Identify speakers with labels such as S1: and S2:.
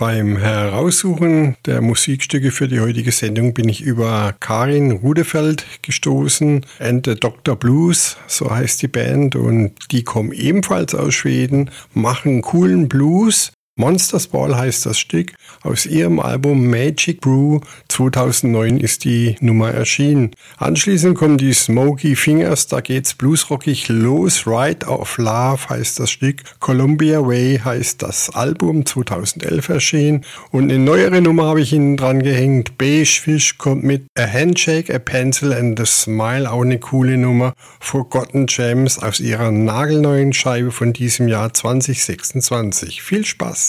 S1: Beim Heraussuchen der Musikstücke für die heutige Sendung bin ich über Karin Rudefeld gestoßen. And the Dr. Blues, so heißt die Band, und die kommen ebenfalls aus Schweden, machen coolen Blues. Monsters Ball heißt das Stück. Aus ihrem Album Magic Brew 2009 ist die Nummer erschienen. Anschließend kommen die Smoky Fingers, da geht's bluesrockig los. Ride of Love heißt das Stück. Columbia Way heißt das Album, 2011 erschienen. Und eine neuere Nummer habe ich Ihnen dran gehängt. Beige Fish kommt mit A Handshake, A Pencil and a Smile, auch eine coole Nummer. Forgotten Gems aus ihrer nagelneuen Scheibe von diesem Jahr 2026. Viel Spaß!